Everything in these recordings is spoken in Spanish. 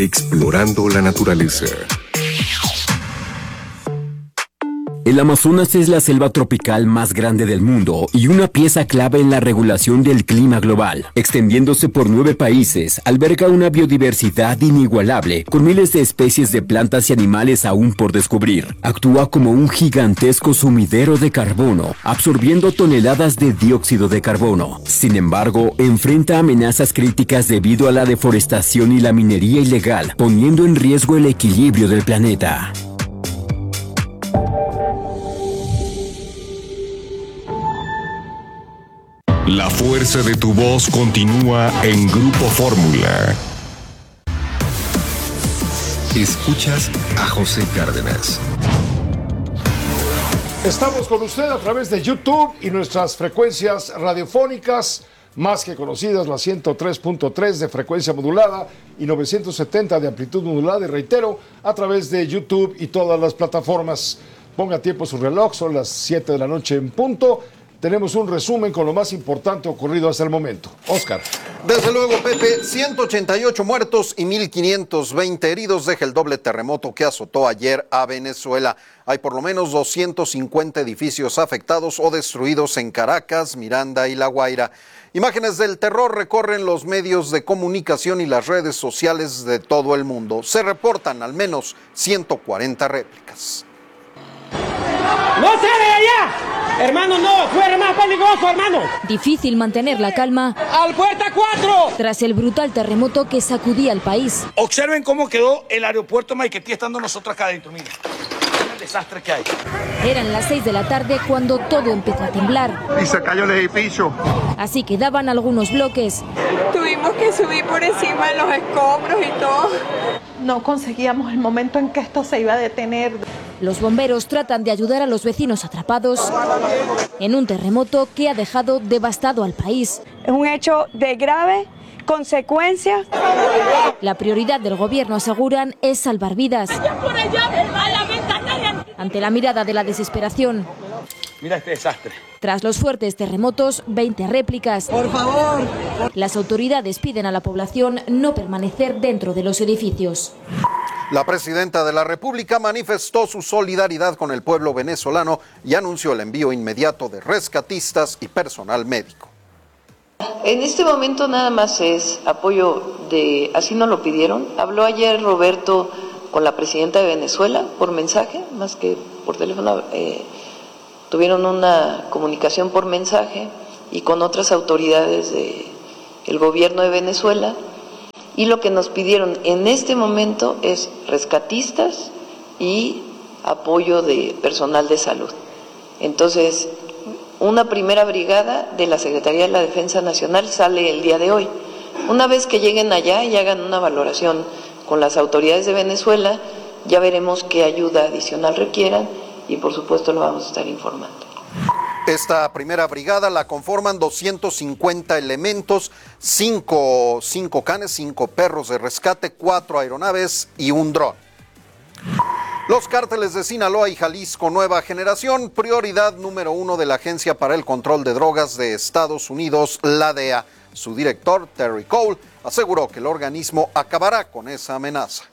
Explorando la naturaleza. El Amazonas es la selva tropical más grande del mundo y una pieza clave en la regulación del clima global. Extendiéndose por 9 países, alberga una biodiversidad inigualable, con miles de especies de plantas y animales aún por descubrir. Actúa como un gigantesco sumidero de carbono, absorbiendo toneladas de dióxido de carbono. Sin embargo, enfrenta amenazas críticas debido a la deforestación y la minería ilegal, poniendo en riesgo el equilibrio del planeta. La fuerza de tu voz continúa en Grupo Fórmula. Escuchas a José Cárdenas. Estamos con usted a través de YouTube y nuestras frecuencias radiofónicas más que conocidas, la 103.3 de frecuencia modulada y 970 de amplitud modulada, y reitero, a través de YouTube y todas las plataformas. Ponga tiempo su reloj, son las 7 de la noche en punto. Tenemos un resumen con lo más importante ocurrido hasta el momento. Oscar. Desde luego, Pepe, 188 muertos y 1.520 heridos deja el doble terremoto que azotó ayer a Venezuela. Hay por lo menos 250 edificios afectados o destruidos en Caracas, Miranda y La Guaira. Imágenes del terror recorren los medios de comunicación y las redes sociales de todo el mundo. Se reportan al menos 140 réplicas. ¡No sale de allá! Hermano, no, fuera más peligroso, hermano. Difícil mantener la calma. ¡Al puerta 4! Tras el brutal terremoto que sacudía al país. Observen cómo quedó el aeropuerto Maiquetía estando nosotros acá adentro, mira. El desastre que hay. Eran las 6 de la tarde cuando todo empezó a temblar. Y se cayó el edificio. Así quedaban algunos bloques. Tuvimos que subir por encima de los escombros y todo. No conseguíamos el momento en que esto se iba a detener. Los bomberos tratan de ayudar a los vecinos atrapados en un terremoto que ha dejado devastado al país. Es un hecho de grave consecuencia. La prioridad del gobierno, aseguran, es salvar vidas. Ante la mirada de la desesperación. Mira este desastre. Tras los fuertes terremotos, 20 réplicas. ¡Por favor! Las autoridades piden a la población no permanecer dentro de los edificios. La presidenta de la República manifestó su solidaridad con el pueblo venezolano y anunció el envío inmediato de rescatistas y personal médico. En este momento nada más es apoyo de, así nos lo pidieron. Habló ayer Roberto con la presidenta de Venezuela por mensaje, más que por teléfono. Tuvieron una comunicación por mensaje y con otras autoridades del gobierno de Venezuela. Y lo que nos pidieron en este momento es rescatistas y apoyo de personal de salud. Entonces, una primera brigada de la Secretaría de la Defensa Nacional sale el día de hoy. Una vez que lleguen allá y hagan una valoración con las autoridades de Venezuela, ya veremos qué ayuda adicional requieran y por supuesto lo vamos a estar informando. Esta primera brigada la conforman 250 elementos, 5 canes, 5 perros de rescate, 4 aeronaves y un dron. Los cárteles de Sinaloa y Jalisco Nueva Generación, prioridad número 1 de la Agencia para el Control de Drogas de Estados Unidos, la DEA. Su director, Terry Cole, aseguró que el organismo acabará con esa amenaza.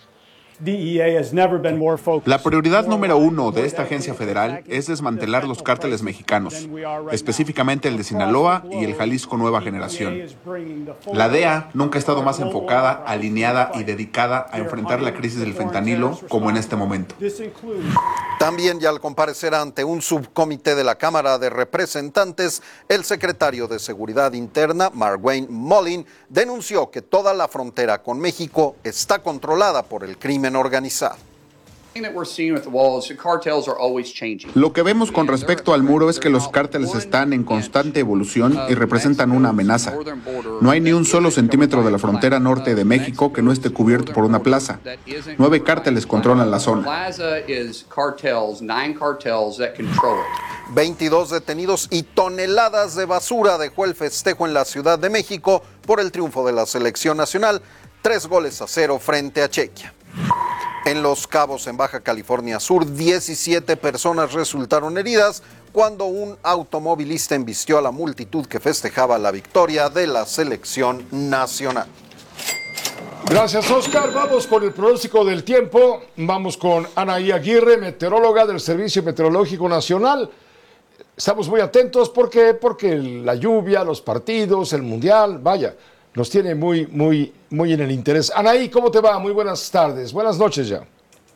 La prioridad número 1 de esta agencia federal es desmantelar los cárteles mexicanos, específicamente el de Sinaloa y el Jalisco Nueva Generación. La DEA nunca ha estado más enfocada, alineada y dedicada a enfrentar la crisis del fentanilo como en este momento. También, ya al comparecer ante un subcomité de la Cámara de Representantes, el secretario de Seguridad Interna, Marwayne Mullin, denunció que toda la frontera con México está controlada por el crimen organizado. Lo que vemos con respecto al muro es que los cárteles están en constante evolución y representan una amenaza. No hay ni un solo centímetro de la frontera norte de México que no esté cubierto por una plaza. 9 cárteles controlan la zona. 22 detenidos y toneladas de basura dejó el festejo en la Ciudad de México por el triunfo de la selección nacional, 3-0 frente a Chequia. En Los Cabos, en Baja California Sur, 17 personas resultaron heridas cuando un automovilista embistió a la multitud que festejaba la victoria de la selección nacional. Gracias, Oscar. Vamos con el pronóstico del tiempo. Vamos con Anaí Aguirre, meteoróloga del Servicio Meteorológico Nacional. Estamos muy atentos porque la lluvia, los partidos, el mundial, vaya, nos tiene muy en el interés. Anaí, ¿cómo te va? Muy buenas tardes, buenas noches ya.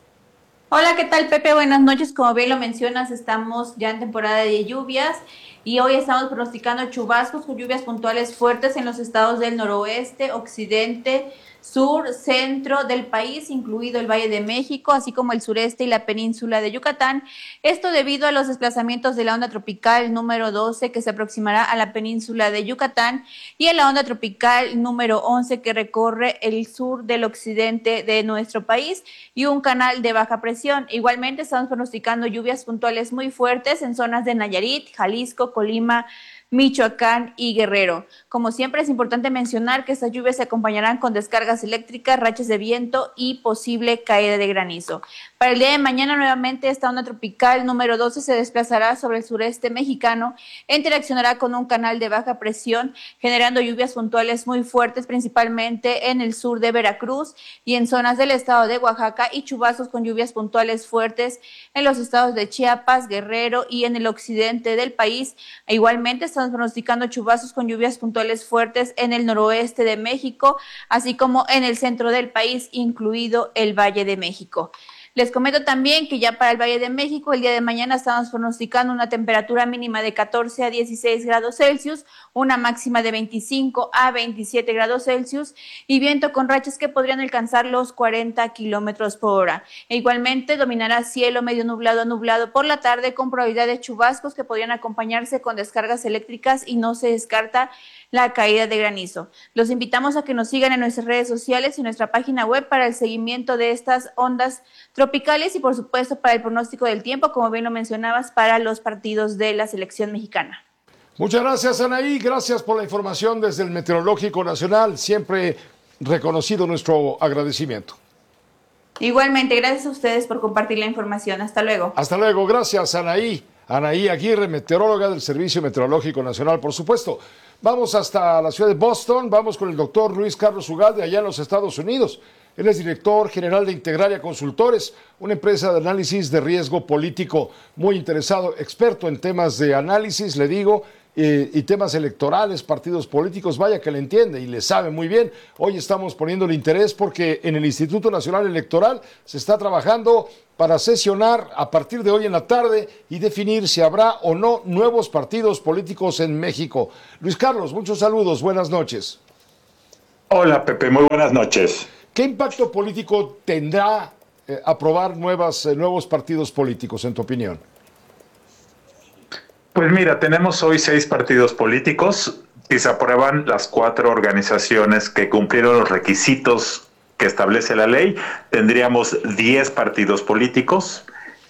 Hola, ¿qué tal, Pepe? Buenas noches. Como bien lo mencionas, estamos ya en temporada de lluvias y hoy estamos pronosticando chubascos con lluvias puntuales fuertes en los estados del noroeste, occidente, sur, centro del país, incluido el Valle de México, así como el sureste y la península de Yucatán. Esto debido a los desplazamientos de la onda tropical número 12 que se aproximará a la península de Yucatán y a la onda tropical número 11 que recorre el sur del occidente de nuestro país y un canal de baja presión. Igualmente estamos pronosticando lluvias puntuales muy fuertes en zonas de Nayarit, Jalisco, Colima, Michoacán y Guerrero. Como siempre, es importante mencionar que estas lluvias se acompañarán con descargas eléctricas, rachas de viento y posible caída de granizo. Para el día de mañana, nuevamente, esta onda tropical número 12 se desplazará sobre el sureste mexicano e interaccionará con un canal de baja presión, generando lluvias puntuales muy fuertes, principalmente en el sur de Veracruz y en zonas del estado de Oaxaca, y chubascos con lluvias puntuales fuertes en los estados de Chiapas, Guerrero y en el occidente del país. Igualmente, estamos pronosticando chubascos con lluvias puntuales fuertes en el noroeste de México, así como en el centro del país, incluido el Valle de México. Les comento también que ya para el Valle de México, el día de mañana estamos pronosticando una temperatura mínima de 14 a 16 grados Celsius, una máxima de 25 a 27 grados Celsius y viento con rachas que podrían alcanzar los 40 kilómetros por hora. E igualmente dominará cielo medio nublado a nublado por la tarde con probabilidad de chubascos que podrían acompañarse con descargas eléctricas y no se descarta la caída de granizo. Los invitamos a que nos sigan en nuestras redes sociales y en nuestra página web para el seguimiento de estas ondas tropicales y por supuesto para el pronóstico del tiempo, como bien lo mencionabas, para los partidos de la selección mexicana. Muchas gracias, Anaí. Gracias por la información desde el Meteorológico Nacional. Siempre reconocido nuestro agradecimiento. Igualmente, gracias a ustedes por compartir la información. Hasta luego. Hasta luego. Gracias, Anaí. Anaí Aguirre, meteoróloga del Servicio Meteorológico Nacional, por supuesto. Vamos hasta la ciudad de Boston. Vamos con el doctor Luis Carlos Ugalde, allá en los Estados Unidos. Él es director general de Integralia Consultores, una empresa de análisis de riesgo político muy interesado, experto en temas de análisis, le digo, y temas electorales, partidos políticos, vaya que le entiende y le sabe muy bien. Hoy estamos poniéndole interés porque en el Instituto Nacional Electoral se está trabajando para sesionar a partir de hoy en la tarde y definir si habrá o no nuevos partidos políticos en México. Luis Carlos, muchos saludos, buenas noches. Hola Pepe, muy buenas noches. ¿Qué impacto político tendrá aprobar nuevos partidos políticos, en tu opinión? Pues mira, tenemos hoy 6 partidos políticos y se aprueban las 4 organizaciones que cumplieron los requisitos que establece la ley. Tendríamos 10 partidos políticos.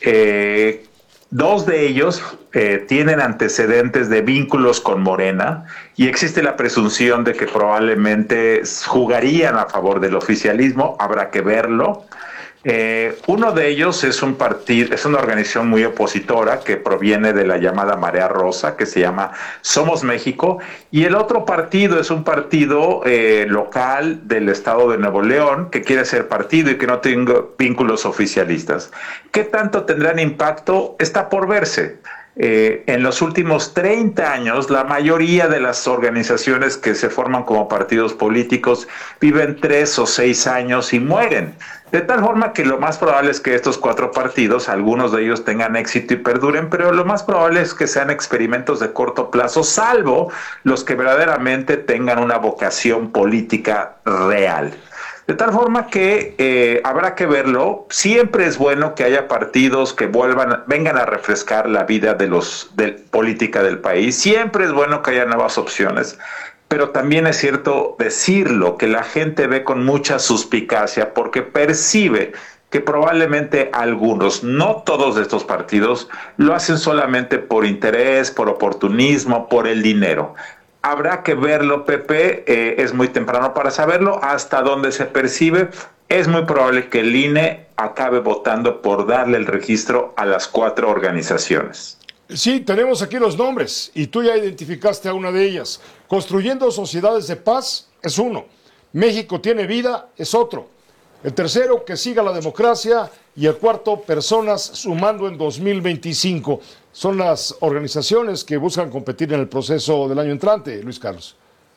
2 de ellos tienen antecedentes de vínculos con Morena y existe la presunción de que probablemente jugarían a favor del oficialismo. Habrá que verlo. Uno de ellos es una organización muy opositora que proviene de la llamada Marea Rosa, que se llama Somos México, y el otro partido es un partido local del estado de Nuevo León que quiere ser partido y que no tenga vínculos oficialistas. ¿Qué tanto tendrán impacto? Está por verse. En los últimos 30 años, la mayoría de las organizaciones que se forman como partidos políticos viven 3 o 6 años y mueren. De tal forma que lo más probable es que estos 4 partidos, algunos de ellos tengan éxito y perduren, pero lo más probable es que sean experimentos de corto plazo, salvo los que verdaderamente tengan una vocación política real. De tal forma que habrá que verlo. Siempre es bueno que haya partidos que vengan a refrescar la vida de política del país. Siempre es bueno que haya nuevas opciones. Pero también es cierto decirlo, que la gente ve con mucha suspicacia porque percibe que probablemente algunos, no todos de estos partidos, lo hacen solamente por interés, por oportunismo, por el dinero. Habrá que verlo, Pepe, es muy temprano para saberlo. Hasta donde se percibe, es muy probable que el INE acabe votando por darle el registro a las 4 organizaciones. Sí, tenemos aquí los nombres y tú ya identificaste a una de ellas. Construyendo Sociedades de Paz es uno. México tiene vida es otro. El tercero, que siga la democracia. Y el cuarto, personas sumando en 2025. Son las organizaciones que buscan competir en el proceso del año entrante, Luis Carlos.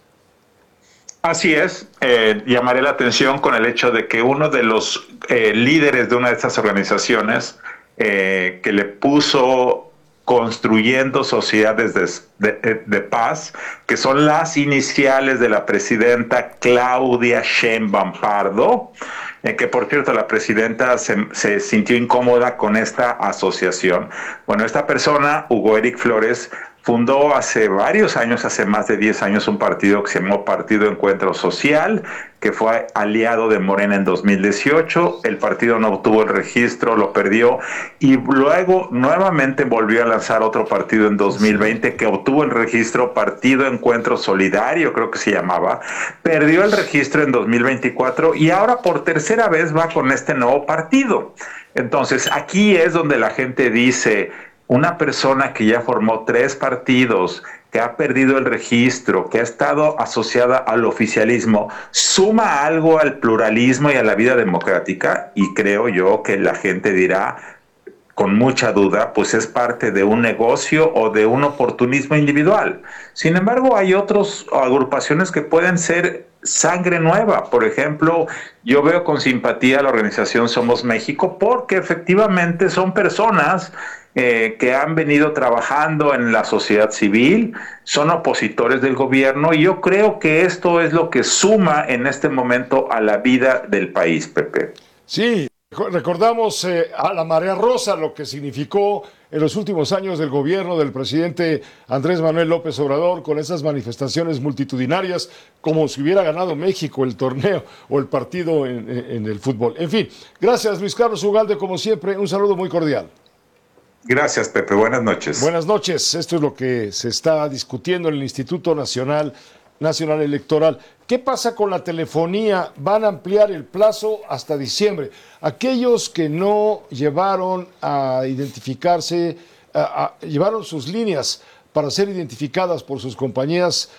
Así es, llamaré la atención con el hecho de que uno de los líderes de una de estas organizaciones que le puso construyendo sociedades de paz, que son las iniciales de la presidenta Claudia Sheinbaum Pardo, que por cierto la presidenta se sintió incómoda con esta asociación. Bueno, esta persona, Hugo Eric Flores, fundó hace varios años, hace más de 10 años, un partido que se llamó Partido Encuentro Social, que fue aliado de Morena en 2018. El partido no obtuvo el registro, lo perdió, y luego nuevamente volvió a lanzar otro partido en 2020 que obtuvo el registro, Partido Encuentro Solidario, creo que se llamaba. Perdió el registro en 2024 y ahora por tercera vez va con este nuevo partido. Entonces, aquí es donde la gente dice, una persona que ya formó 3 partidos, que ha perdido el registro, que ha estado asociada al oficialismo, ¿suma algo al pluralismo y a la vida democrática? Y creo yo que la gente dirá, con mucha duda, pues es parte de un negocio o de un oportunismo individual. Sin embargo, hay otras agrupaciones que pueden ser sangre nueva. Por ejemplo, yo veo con simpatía la organización Somos México, porque efectivamente son personas que han venido trabajando en la sociedad civil, son opositores del gobierno, y yo creo que esto es lo que suma en este momento a la vida del país, Pepe. Sí, recordamos a la marea rosa, lo que significó en los últimos años del gobierno del presidente Andrés Manuel López Obrador, con esas manifestaciones multitudinarias, como si hubiera ganado México el torneo o el partido en el fútbol. En fin, gracias Luis Carlos Ugalde, como siempre, un saludo muy cordial. Gracias, Pepe. Buenas noches. Buenas noches. Esto es lo que se está discutiendo en el Instituto Nacional Electoral. ¿Qué pasa con la telefonía? Van a ampliar el plazo hasta diciembre. Aquellos que no llevaron a identificarse, llevaron sus líneas para ser identificadas por sus compañías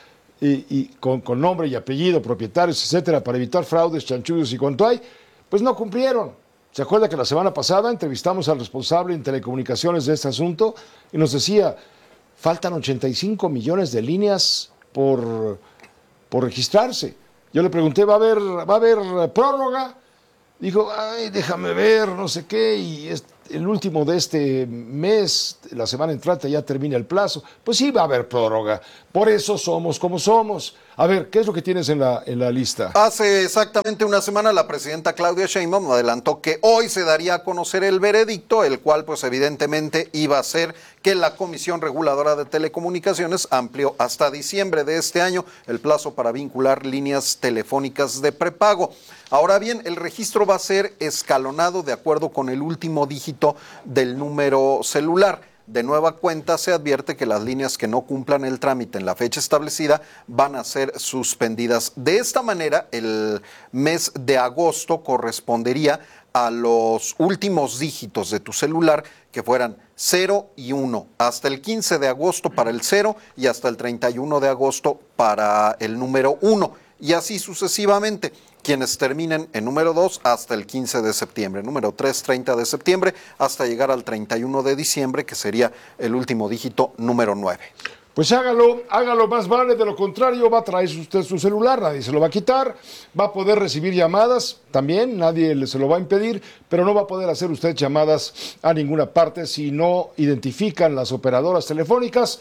y con nombre y apellido, propietarios, etcétera, para evitar fraudes, chanchullos y cuanto hay, pues no cumplieron. ¿Se acuerda que la semana pasada entrevistamos al responsable en telecomunicaciones de este asunto y nos decía, faltan 85 millones de líneas por registrarse? Yo le pregunté, ¿va a haber prórroga? Dijo, ay, déjame ver, no sé qué, y el último de este mes, la semana entrante, ya termina el plazo. Pues sí, va a haber prórroga. Por eso somos como somos. A ver, ¿qué es lo que tienes en la lista? Hace exactamente una semana la presidenta Claudia Sheinbaum adelantó que hoy se daría a conocer el veredicto, el cual pues evidentemente iba a ser que la Comisión Reguladora de Telecomunicaciones amplió hasta diciembre de este año el plazo para vincular líneas telefónicas de prepago. Ahora bien, el registro va a ser escalonado de acuerdo con el último dígito del número celular. De nueva cuenta, se advierte que las líneas que no cumplan el trámite en la fecha establecida van a ser suspendidas. De esta manera, el mes de agosto correspondería a los últimos dígitos de tu celular, que fueran 0 y 1, hasta el 15 de agosto para el 0 y hasta el 31 de agosto para el número 1, y así sucesivamente. Quienes terminen en número 2 hasta el 15 de septiembre, número 3, 30 de septiembre, hasta llegar al 31 de diciembre, que sería el último dígito, número 9. Pues hágalo más vale, de lo contrario va a traer usted su celular, nadie se lo va a quitar, va a poder recibir llamadas también, nadie se lo va a impedir, pero no va a poder hacer usted llamadas a ninguna parte si no identifican las operadoras telefónicas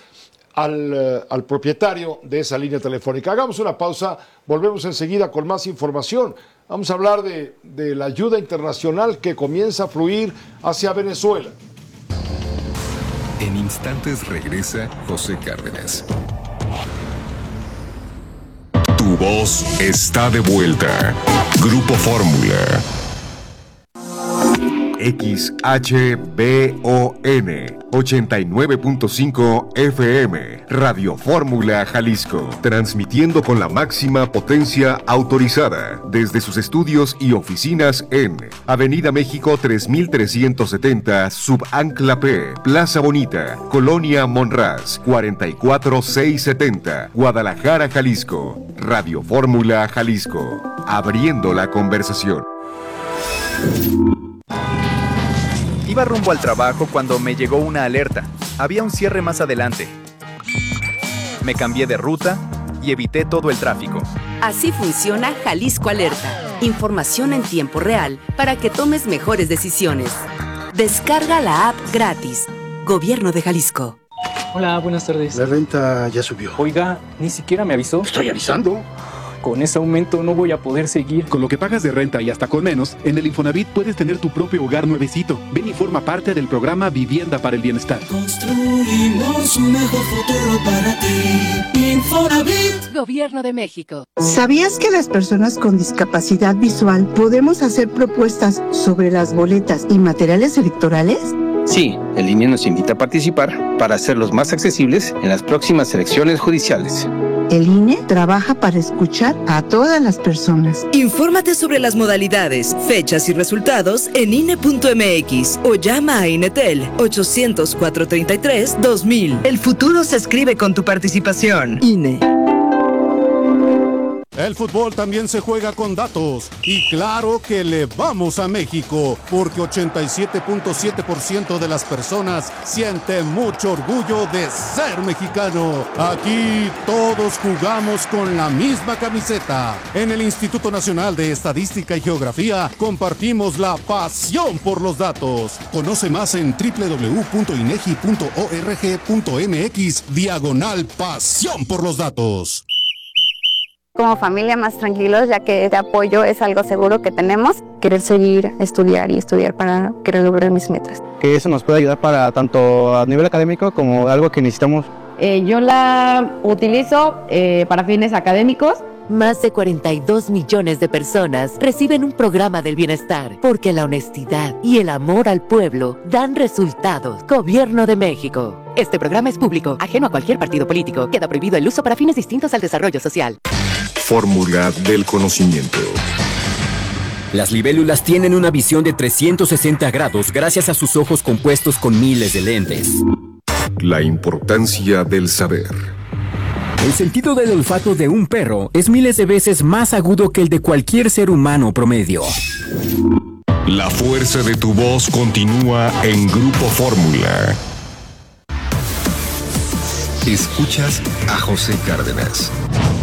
al propietario de esa línea telefónica. Hagamos una pausa, volvemos enseguida con más información. Vamos a hablar de la ayuda internacional que comienza a fluir hacia Venezuela. En instantes regresa José Cárdenas. Tu voz está de vuelta. Grupo Fórmula. XHBON 89.5 FM, Radio Fórmula Jalisco, transmitiendo con la máxima potencia autorizada desde sus estudios y oficinas en Avenida México 3370, Subancla P, Plaza Bonita, Colonia Monraz, 44670, Guadalajara, Jalisco. Radio Fórmula Jalisco, abriendo la conversación. Iba rumbo al trabajo cuando me llegó una alerta. Había un cierre más adelante. Me cambié de ruta y evité todo el tráfico. Así funciona Jalisco Alerta. Información en tiempo real para que tomes mejores decisiones. Descarga la app gratis. Gobierno de Jalisco. Hola, buenas tardes. La renta ya subió. Oiga, ni siquiera me avisó. Estoy avisando. Con ese aumento no voy a poder seguir. Con lo que pagas de renta y hasta con menos, en el Infonavit puedes tener tu propio hogar nuevecito. Ven y forma parte del programa Vivienda para el Bienestar. Construimos un mejor futuro para ti. Infonavit. Gobierno de México. ¿Sabías que las personas con discapacidad visual podemos hacer propuestas sobre las boletas y materiales electorales? Sí, el INE nos invita a participar para hacerlos más accesibles en las próximas elecciones judiciales. El INE trabaja para escuchar a todas las personas. Infórmate sobre las modalidades, fechas y resultados en INE.mx o llama a INETEL 800-433-2000. El futuro se escribe con tu participación. INE. El fútbol también se juega con datos y claro que le vamos a México porque 87.7% de las personas siente mucho orgullo de ser mexicano. Aquí todos jugamos con la misma camiseta. En el Instituto Nacional de Estadística y Geografía compartimos la pasión por los datos. Conoce más en www.inegi.org.mx/pasión por los datos. Como familia más tranquilos, ya que este apoyo es algo seguro que tenemos. Querer seguir, estudiar para querer lograr mis metas. Que eso nos puede ayudar para tanto a nivel académico como algo que necesitamos. Yo la utilizo para fines académicos. Más de 42 millones de personas reciben un programa del bienestar porque la honestidad y el amor al pueblo dan resultados. Gobierno de México. Este programa es público, ajeno a cualquier partido político. Queda prohibido el uso para fines distintos al desarrollo social. Fórmula del conocimiento. Las libélulas tienen una visión de 360 grados gracias a sus ojos compuestos con miles de lentes. La importancia del saber. El sentido del olfato de un perro es miles de veces más agudo que el de cualquier ser humano promedio. La fuerza de tu voz continúa en Grupo Fórmula. Escuchas a José Cárdenas.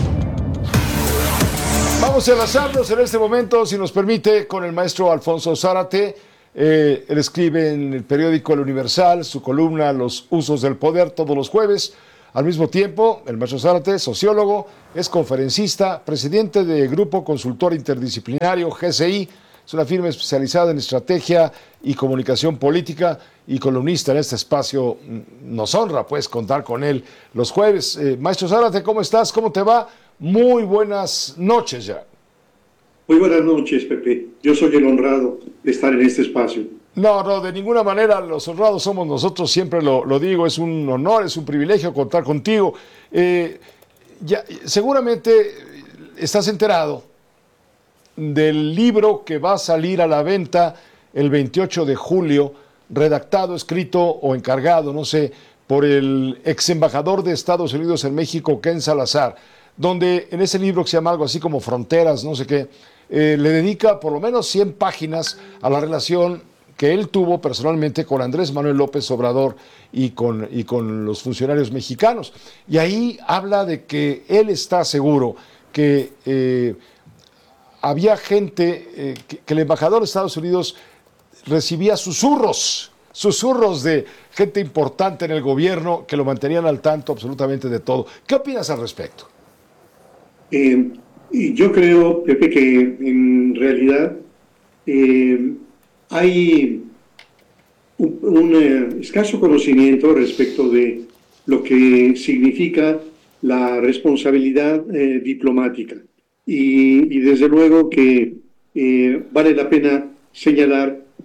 Vamos a enlazarnos en este momento, si nos permite, con el maestro Alfonso Zárate. Él escribe en el periódico El Universal su columna Los usos del poder todos los jueves. Al mismo tiempo, el maestro Zárate, sociólogo, es conferencista, presidente de Grupo Consultor Interdisciplinario GCI, es una firma especializada en estrategia y comunicación política y columnista en este espacio. Nos honra, pues, contar con él los jueves. Maestro Zárate, ¿cómo estás? ¿Cómo te va? Muy buenas noches ya. Muy buenas noches, Pepe. Yo soy el honrado de estar en este espacio. No, de ninguna manera los honrados somos nosotros, siempre lo digo, es un honor, es un privilegio contar contigo. Seguramente estás enterado del libro que va a salir a la venta el 28 de julio, redactado, escrito o encargado, no sé, por el ex embajador de Estados Unidos en México, Ken Salazar, donde en ese libro que se llama algo así como Fronteras, no sé qué, le dedica por lo menos 100 páginas a la relación que él tuvo personalmente con Andrés Manuel López Obrador y con los funcionarios mexicanos. Y ahí habla de que él está seguro que había gente, que el embajador de Estados Unidos recibía susurros de gente importante en el gobierno que lo mantenían al tanto absolutamente de todo. ¿Qué opinas al respecto? Yo creo, Pepe, que en realidad hay un escaso conocimiento respecto de lo que significa la responsabilidad diplomática. Y desde luego que vale la pena señalar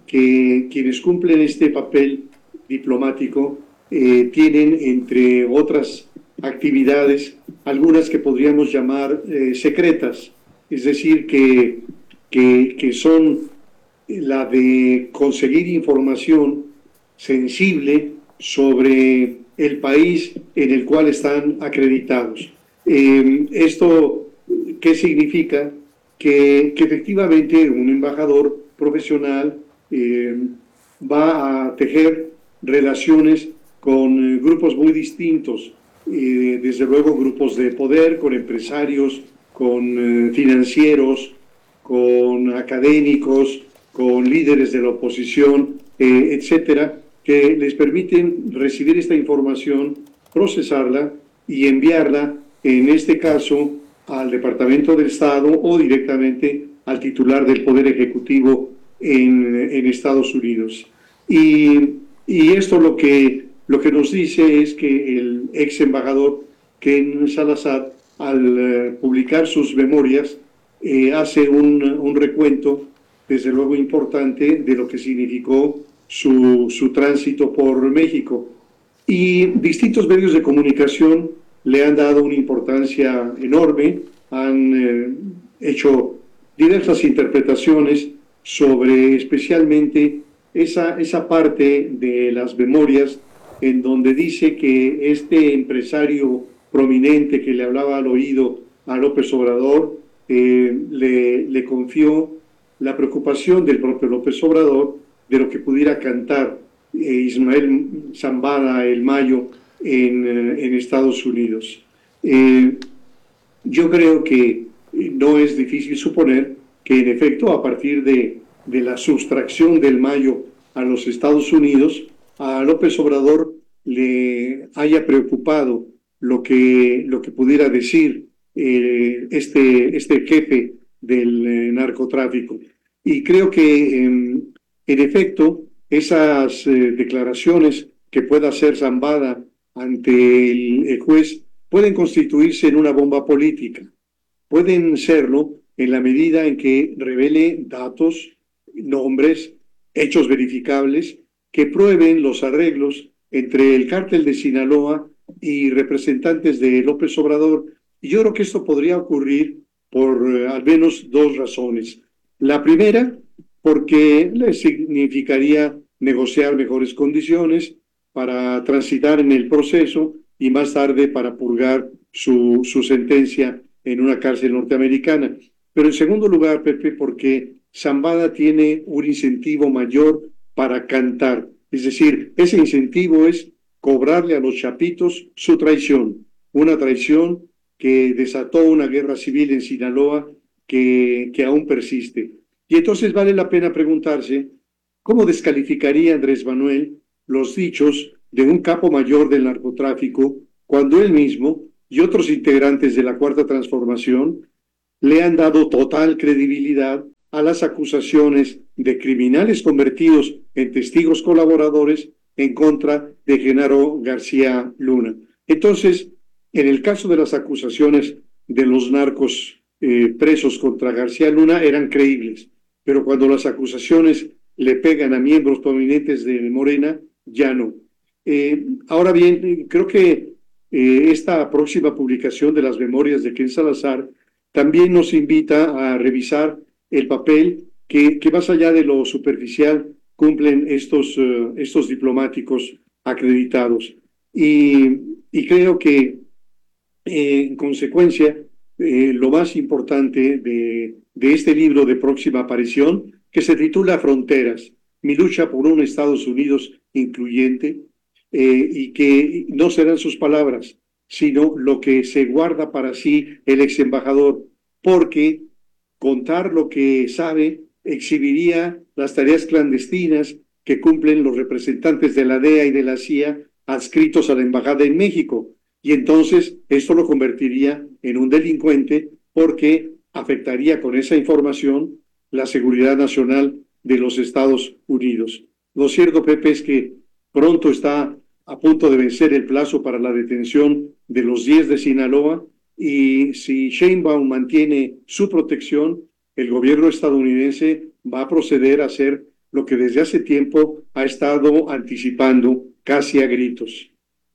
que quienes cumplen este papel diplomático tienen, entre otras actividades, algunas que podríamos llamar secretas, es decir, que son la de conseguir información sensible sobre el país en el cual están acreditados. ¿Esto qué significa? Que efectivamente un embajador profesional va a tejer relaciones con grupos muy distintos, desde luego grupos de poder, con empresarios, con financieros, con académicos, con líderes de la oposición, etcétera, que les permiten recibir esta información, procesarla y enviarla, en este caso, al Departamento del Estado o directamente al titular del Poder Ejecutivo en Estados Unidos. Y esto lo que nos dice es que el ex embajador Ken Salazar, al publicar sus memorias, hace un recuento, desde luego importante, de lo que significó su tránsito por México. Y distintos medios de comunicación le han dado una importancia enorme, han hecho diversas interpretaciones sobre especialmente esa parte de las memorias en donde dice que este empresario prominente que le hablaba al oído a López Obrador le confió la preocupación del propio López Obrador de lo que pudiera cantar Ismael Zambada el Mayo en Estados Unidos. Yo creo que no es difícil suponer que en efecto a partir de la sustracción del Mayo a los Estados Unidos, a López Obrador le haya preocupado lo que pudiera decir este jefe del narcotráfico. Y creo que en efecto esas declaraciones que pueda hacer Zambada ante el juez pueden constituirse en una bomba política. Pueden serlo en la medida en que revele datos, nombres, hechos verificables que prueben los arreglos entre el cártel de Sinaloa y representantes de López Obrador. Y yo creo que esto podría ocurrir por al menos dos razones. La primera, porque le significaría negociar mejores condiciones para transitar en el proceso y más tarde para purgar su sentencia en una cárcel norteamericana. Pero en segundo lugar, Pepe, porque Zambada tiene un incentivo mayor para cantar. Es decir, ese incentivo es cobrarle a los chapitos su traición, una traición que desató una guerra civil en Sinaloa que aún persiste. Y entonces vale la pena preguntarse, ¿cómo descalificaría Andrés Manuel los dichos de un capo mayor del narcotráfico cuando él mismo y otros integrantes de la Cuarta Transformación le han dado total credibilidad a las acusaciones de criminales convertidos en testigos colaboradores en contra de Genaro García Luna? Entonces, en el caso de las acusaciones de los narcos presos contra García Luna eran creíbles, pero cuando las acusaciones le pegan a miembros prominentes de Morena, ya no. Ahora bien, creo que esta próxima publicación de las memorias de Ken Salazar también nos invita a revisar el papel que más allá de lo superficial cumplen estos diplomáticos acreditados. Y creo que, en consecuencia, lo más importante de este libro de próxima aparición, que se titula Fronteras, mi lucha por un Estados Unidos incluyente, y que no serán sus palabras, sino lo que se guarda para sí el ex embajador, porque contar lo que sabe exhibiría las tareas clandestinas que cumplen los representantes de la DEA y de la CIA adscritos a la embajada en México. Y entonces esto lo convertiría en un delincuente porque afectaría con esa información la seguridad nacional de los Estados Unidos. Lo cierto, Pepe, es que pronto está a punto de vencer el plazo para la detención de los 10 de Sinaloa, y si Sheinbaum mantiene su protección, el gobierno estadounidense va a proceder a hacer lo que desde hace tiempo ha estado anticipando casi a gritos.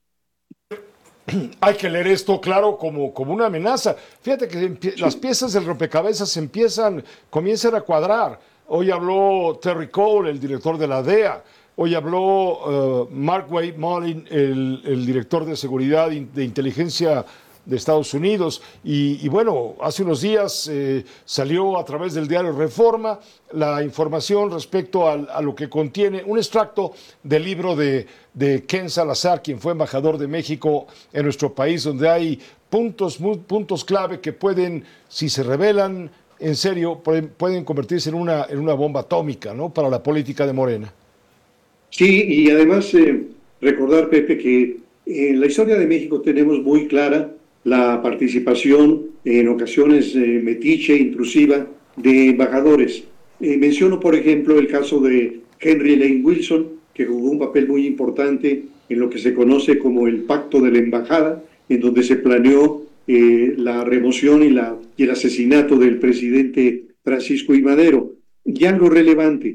Hay que leer esto, claro, como una amenaza. Fíjate que las piezas del rompecabezas comienzan a cuadrar. Hoy habló Terry Cole, el director de la DEA. Hoy habló Mark Wade Mullin, el director de seguridad de inteligencia de Estados Unidos. Y bueno, hace unos días salió a través del diario Reforma la información respecto a lo que contiene un extracto del libro de Ken Salazar, quien fue embajador de México en nuestro país, donde hay puntos clave que pueden, si se revelan en serio, pueden convertirse en una bomba atómica, ¿no?, para la política de Morena. Sí, y además recordar, Pepe, que en la historia de México tenemos muy clara la participación, en ocasiones metiche, intrusiva, de embajadores. Menciono, por ejemplo, el caso de Henry Lane Wilson, que jugó un papel muy importante en lo que se conoce como el Pacto de la Embajada, en donde se planeó la remoción y el asesinato del presidente Francisco I. Madero. Y algo relevante,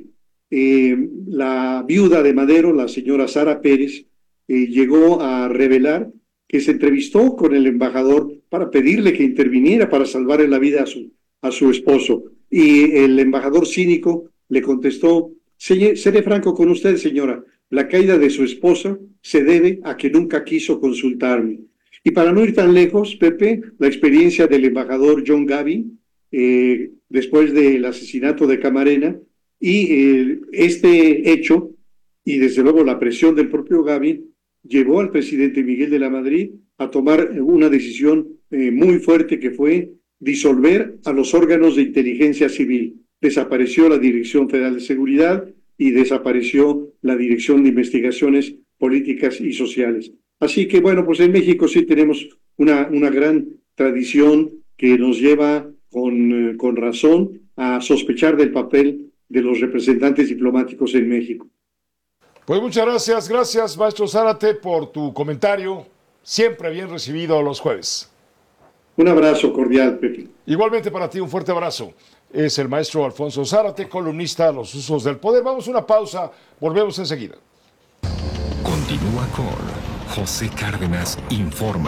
la viuda de Madero, la señora Sara Pérez, llegó a revelar que se entrevistó con el embajador para pedirle que interviniera para salvarle la vida a su esposo. Y el embajador cínico le contestó: seré franco con usted, señora, la caída de su esposa se debe a que nunca quiso consultarme. Y para no ir tan lejos, Pepe, la experiencia del embajador John Gavin, después del asesinato de Camarena, y este hecho, y desde luego la presión del propio Gavin, llevó al presidente Miguel de la Madrid a tomar una decisión muy fuerte, que fue disolver a los órganos de inteligencia civil. Desapareció la Dirección Federal de Seguridad y desapareció la Dirección de Investigaciones Políticas y Sociales. Así que, bueno, pues en México sí tenemos una gran tradición que nos lleva con razón a sospechar del papel de los representantes diplomáticos en México. Pues muchas gracias, maestro Zárate, por tu comentario, siempre bien recibido los jueves. Un abrazo cordial, Pepe. Igualmente para ti, un fuerte abrazo. Es el maestro Alfonso Zárate, columnista de Los Usos del Poder. Vamos a una pausa, volvemos enseguida. Continúa con José Cárdenas Informa.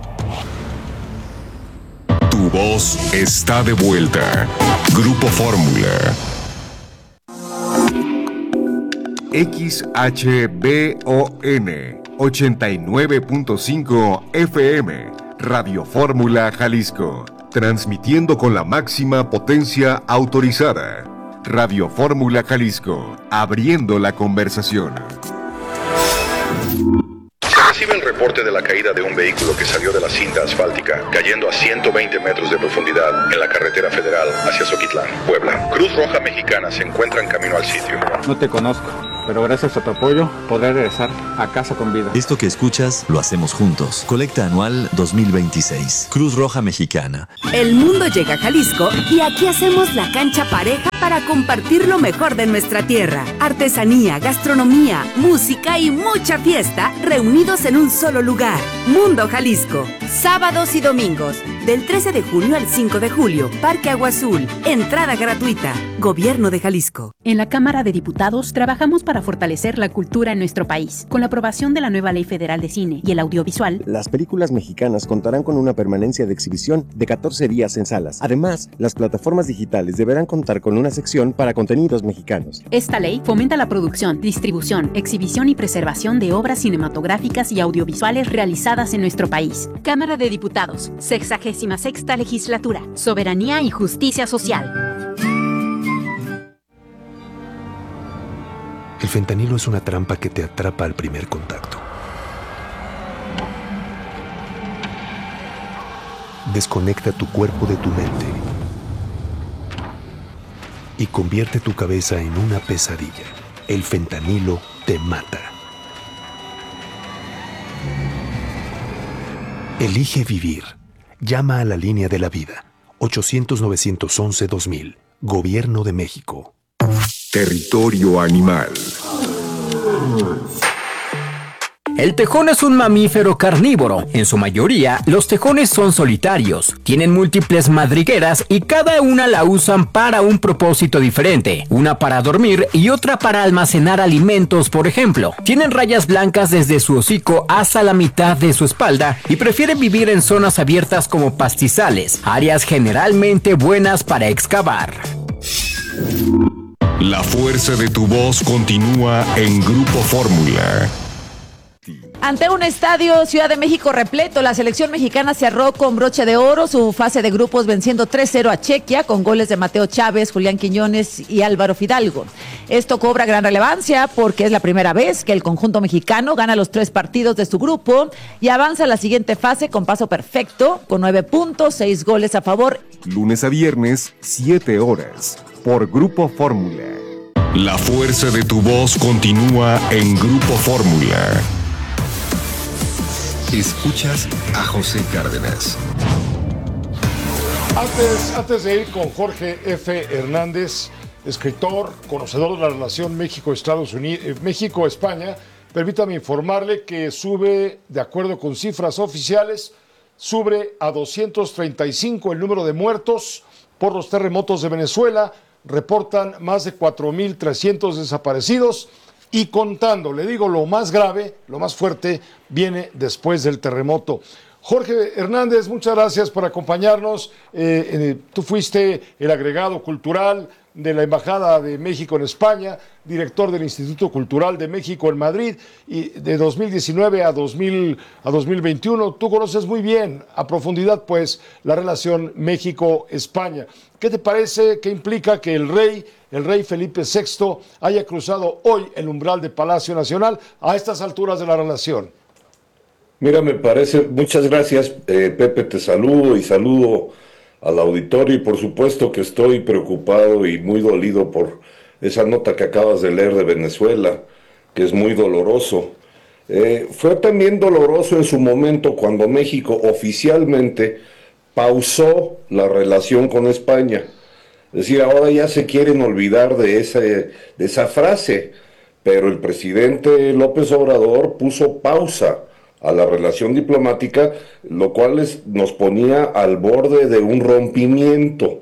Tu voz está de vuelta. Grupo Fórmula. XHBON 89.5 FM, Radio Fórmula Jalisco, transmitiendo con la máxima potencia autorizada. Radio Fórmula Jalisco, abriendo la conversación. Se recibe el reporte de la caída de un vehículo que salió de la cinta asfáltica, cayendo a 120 metros de profundidad en la carretera federal hacia Zoquitlán, Puebla. Cruz Roja Mexicana se encuentra en camino al sitio. No te conozco, pero gracias a tu apoyo podré regresar a casa con vida. Esto que escuchas lo hacemos juntos. Colecta anual 2026. Cruz Roja Mexicana. El mundo llega a Jalisco y aquí hacemos la cancha pareja para compartir lo mejor de nuestra tierra. Artesanía, gastronomía, música y mucha fiesta reunidos en un solo lugar. Mundo Jalisco. Sábados y domingos. Del 13 de junio al 5 de julio. Parque Agua Azul. Entrada gratuita. Gobierno de Jalisco. En la Cámara de Diputados trabajamos para fortalecer la cultura en nuestro país. Con la aprobación de la nueva Ley Federal de Cine y el Audiovisual, las películas mexicanas contarán con una permanencia de exhibición de 14 días en salas. Además, las plataformas digitales deberán contar con una sección para contenidos mexicanos. Esta ley fomenta la producción, distribución, exhibición y preservación de obras cinematográficas y audiovisuales realizadas en nuestro país. Cámara de Diputados, 66ª Legislatura. Soberanía y justicia social. El fentanilo es una trampa que te atrapa al primer contacto. Desconecta tu cuerpo de tu mente y convierte tu cabeza en una pesadilla. El fentanilo te mata. Elige vivir. Llama a la línea de la vida. 800-911-2000. Gobierno de México. Territorio Animal. El tejón es un mamífero carnívoro. En su mayoría, los tejones son solitarios. Tienen múltiples madrigueras y cada una la usan para un propósito diferente. Una para dormir y otra para almacenar alimentos, por ejemplo. Tienen rayas blancas desde su hocico hasta la mitad de su espalda y prefieren vivir en zonas abiertas como pastizales, áreas generalmente buenas para excavar. La fuerza de tu voz continúa en Grupo Fórmula. Ante un estadio Ciudad de México repleto, la selección mexicana cerró con broche de oro su fase de grupos venciendo 3-0 a Chequia con goles de Mateo Chávez, Julián Quiñones y Álvaro Fidalgo. Esto cobra gran relevancia porque es la primera vez que el conjunto mexicano gana los 3 partidos de su grupo y avanza a la siguiente fase con paso perfecto, con 9 puntos, 6 goles a favor. Lunes a viernes, 7 horas, por Grupo Fórmula. La fuerza de tu voz continúa en Grupo Fórmula. Escuchas a José Cárdenas. Antes de ir con Jorge F. Hernández, escritor, conocedor de la relación México-Estados Unidos, México-España, permítame informarle que sube, de acuerdo con cifras oficiales, sube a 235 el número de muertos por los terremotos de Venezuela. Reportan más de 4.300 desaparecidos. Y contando, le digo, lo más grave, lo más fuerte, viene después del terremoto. Jorge Hernández, muchas gracias por acompañarnos. Tú fuiste el agregado cultural de la Embajada de México en España, director del Instituto Cultural de México en Madrid, y de 2019 a 2021. Tú conoces muy bien, a profundidad, pues, la relación México-España. ¿Qué te parece? ¿Qué implica que el rey Felipe VI haya cruzado hoy el umbral de Palacio Nacional a estas alturas de la relación? Mira, me parece, muchas gracias, Pepe, te saludo y saludo al auditorio, y por supuesto que estoy preocupado y muy dolido por esa nota que acabas de leer de Venezuela, que es muy doloroso. Fue también doloroso en su momento cuando México oficialmente pausó la relación con España. Es decir, ahora ya se quieren olvidar de esa frase, pero el presidente López Obrador puso pausa a la relación diplomática, lo cual nos ponía al borde de un rompimiento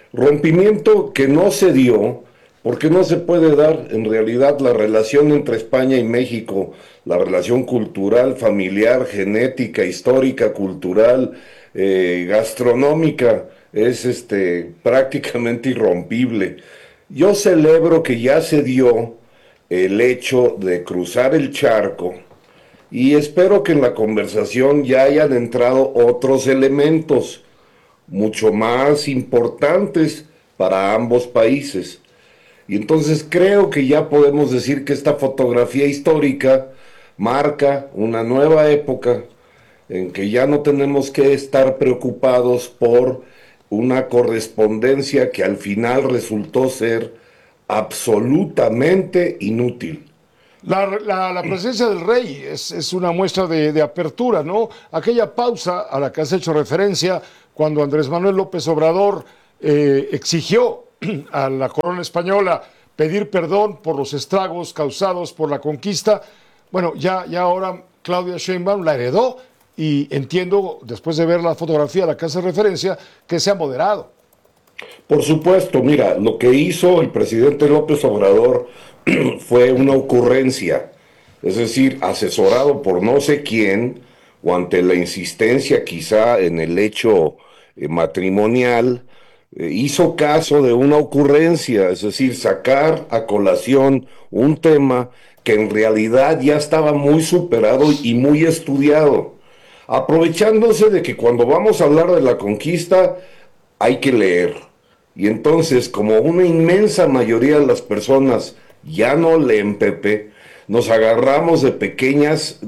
que no se dio, porque no se puede dar en realidad la relación entre España y México, la relación cultural, familiar, genética, histórica, cultural, gastronómica, es prácticamente irrompible. Yo celebro que ya se dio el hecho de cruzar el charco, y espero que en la conversación ya hayan entrado otros elementos mucho más importantes para ambos países. Y entonces creo que ya podemos decir que esta fotografía histórica marca una nueva época en que ya no tenemos que estar preocupados por una correspondencia que al final resultó ser absolutamente inútil. La presencia del rey es una muestra de apertura, ¿no? Aquella pausa a la que has hecho referencia cuando Andrés Manuel López Obrador exigió a la corona española pedir perdón por los estragos causados por la conquista. Bueno, ya ahora Claudia Sheinbaum la heredó y entiendo, después de ver la fotografía a la que hace referencia, que se ha moderado. Por supuesto, mira, lo que hizo el presidente López Obrador fue una ocurrencia, es decir, asesorado por no sé quién, o ante la insistencia quizá en el hecho matrimonial, hizo caso de una ocurrencia, es decir, sacar a colación un tema que en realidad ya estaba muy superado y muy estudiado, aprovechándose de que cuando vamos a hablar de la conquista hay que leer. Y entonces, como una inmensa mayoría de las personas ya no leen, Pepe, nos agarramos de pequeñas,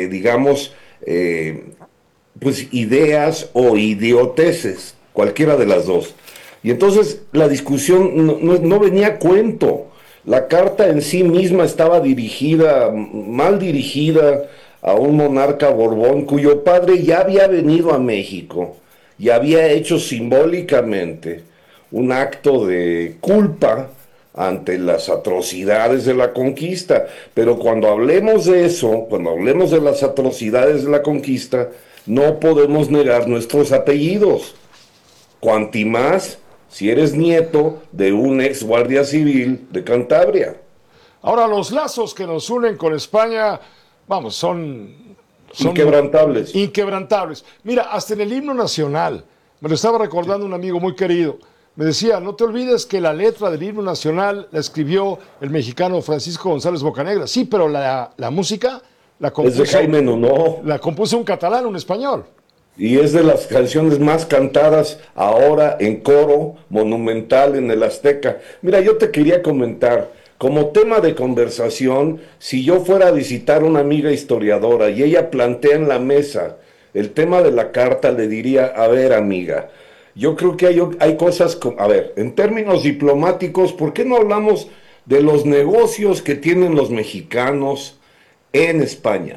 pues ideas o idioteces, cualquiera de las dos. Y entonces la discusión no venía a cuento. La carta en sí misma estaba mal dirigida a un monarca Borbón cuyo padre ya había venido a México y había hecho simbólicamente un acto de culpa ante las atrocidades de la conquista. Pero cuando hablemos de eso, cuando hablemos de las atrocidades de la conquista, no podemos negar nuestros apellidos. Cuanti más si eres nieto de un ex guardia civil de Cantabria. Ahora, los lazos que nos unen con España, vamos, son inquebrantables. Inquebrantables. Mira, hasta en el himno nacional, me lo estaba recordando un amigo muy querido, me decía, no te olvides que la letra del himno nacional la escribió el mexicano Francisco González Bocanegra. Sí, pero la música la compuso, es de Jaime Nuno. La compuso un catalán, un español. Y es de las canciones más cantadas ahora en coro monumental en el Azteca. Mira, yo te quería comentar, como tema de conversación, si yo fuera a visitar a una amiga historiadora y ella plantea en la mesa el tema de la carta, le diría, a ver, amiga, yo creo que hay cosas, a ver, en términos diplomáticos, ¿por qué no hablamos de los negocios que tienen los mexicanos en España?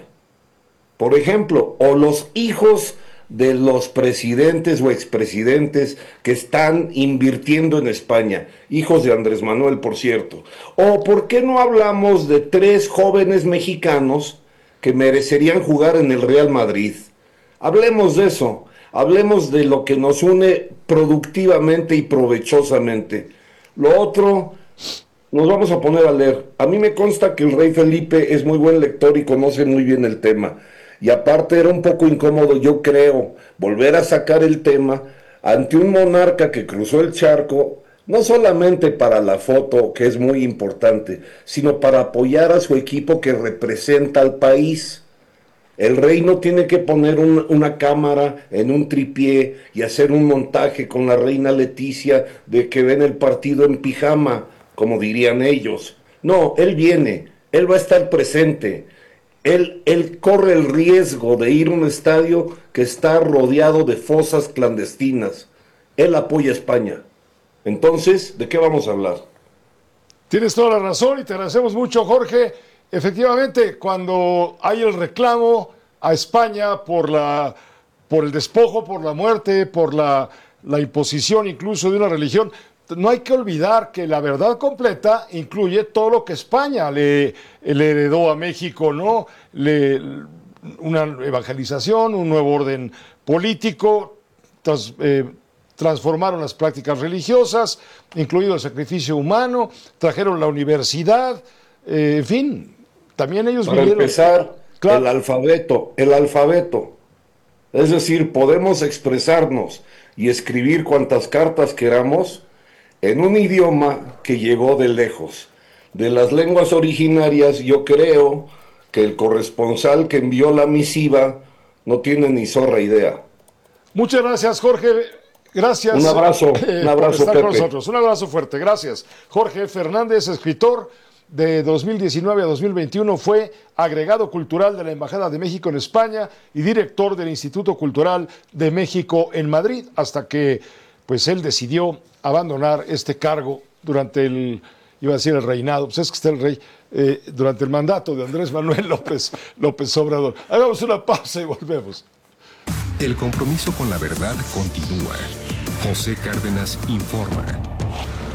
Por ejemplo, o los hijos de los presidentes o expresidentes que están invirtiendo en España, hijos de Andrés Manuel, por cierto. O ¿por qué no hablamos de 3 jóvenes mexicanos que merecerían jugar en el Real Madrid? Hablemos de eso. Hablemos de lo que nos une productivamente y provechosamente. Lo otro, nos vamos a poner a leer. A mí me consta que el rey Felipe es muy buen lector y conoce muy bien el tema. Y aparte era un poco incómodo, yo creo, volver a sacar el tema ante un monarca que cruzó el charco, no solamente para la foto, que es muy importante, sino para apoyar a su equipo que representa al país. El rey no tiene que poner una cámara en un tripié y hacer un montaje con la reina Leticia de que ven el partido en pijama, como dirían ellos. No, él viene, él va a estar presente. Él corre el riesgo de ir a un estadio que está rodeado de fosas clandestinas. Él apoya a España. Entonces, ¿de qué vamos a hablar? Tienes toda la razón y te agradecemos mucho, Jorge. Efectivamente, cuando hay el reclamo a España por el despojo, por la muerte, por la imposición incluso de una religión, no hay que olvidar que la verdad completa incluye todo lo que España le heredó a México, ¿no? Una evangelización, un nuevo orden político, transformaron las prácticas religiosas, incluido el sacrificio humano, trajeron la universidad, en fin, también ellos Para vinieron... empezar, claro. el alfabeto. Es decir, podemos expresarnos y escribir cuantas cartas queramos en un idioma que llegó de lejos. De las lenguas originarias, yo creo que el corresponsal que envió la misiva no tiene ni zorra idea. Muchas gracias, Jorge. Gracias. Un abrazo, por estar Pepe. con nosotros. Un abrazo fuerte. Gracias. Jorge Fernández, escritor. De 2019 a 2021 fue agregado cultural de la Embajada de México en España y director del Instituto Cultural de México en Madrid, hasta que pues él decidió abandonar este cargo durante el reinado, pues es que está el rey, durante el mandato de Andrés Manuel López Obrador. Hagamos una pausa y volvemos. El compromiso con la verdad continúa. José Cárdenas informa.